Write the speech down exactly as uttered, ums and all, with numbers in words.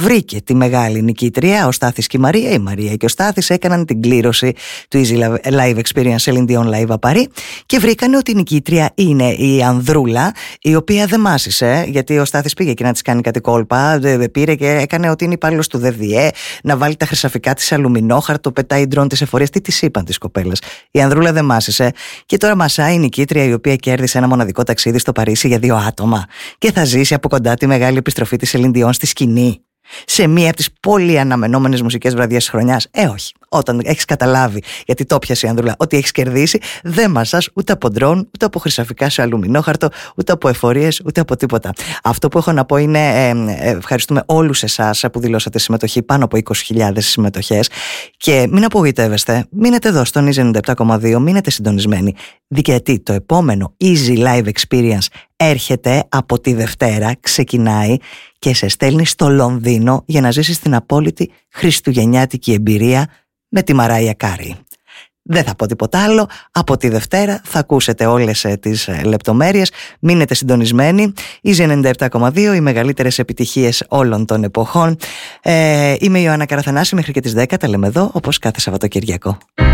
βρήκε τη μεγάλη νικήτρια, ο Στάθης και η Μαρία. Η Μαρία και ο Στάθης έκαναν την κλήρωση του Easy Live Experience Celine Dion Live à Paris και βρήκανε ότι η νικήτρια είναι η Ανδρούλα, η οποία δεν μάσησε, γιατί ο Στάθης πήγε και να της κάνει κάτι κόλπα, πήρε και έκανε ότι είναι υπάλληλος του ΔΔΕ, να βάλει τα χρυσαφικά της σε αλουμινόχαρτο, πετάει ντρόν της εφορίας. Τι της είπαν τις κοπέλες? Η Ανδρούλα δεν μάσησε και τώρα μασάει η νικήτρια, η οποία κέρδισε ένα μοναδικό ταξίδι στο Παρίσι για δύο άτομα και θα ζήσει από κοντά τη μεγάλη επιστροφή της Celine Dion στη σκηνή. Σε μία από τις πολύ αναμενόμενες μουσικές βραδιές της χρονιάς. Ε, όχι. Όταν έχεις καταλάβει, γιατί το πιασε η Ανδρούλα, ότι έχεις κερδίσει, δεν μασάς ούτε από ντρόν, ούτε από χρυσαφικά σε αλουμινόχαρτο, ούτε από εφορίες, ούτε από τίποτα. Αυτό που έχω να πω είναι ε, ε, ευχαριστούμε όλους εσάς που δηλώσατε συμμετοχή, πάνω από είκοσι χιλιάδες συμμετοχές. Και μην απογοητεύεστε, μείνετε εδώ στον Easy ενενήντα επτά κόμμα δύο, μείνετε συντονισμένοι. Γιατί το επόμενο Easy Live Experience έρχεται από τη Δευτέρα, ξεκινάει και σε στέλνει στο Λονδίνο για να ζήσεις την απόλυτη χριστουγεννιάτικη εμπειρία με τη Μαράια Κάρι. Δεν θα πω τίποτα άλλο. Από τη Δευτέρα θα ακούσετε όλες τις λεπτομέρειες. Μείνετε συντονισμένοι. Easy ενενήντα επτά κόμμα δύο, οι μεγαλύτερες επιτυχίες όλων των εποχών. Ε, είμαι η Ιωάννα Καραθανάση. Μέχρι και τις δέκα τα λέμε εδώ, όπως κάθε Σαββατοκυριακό.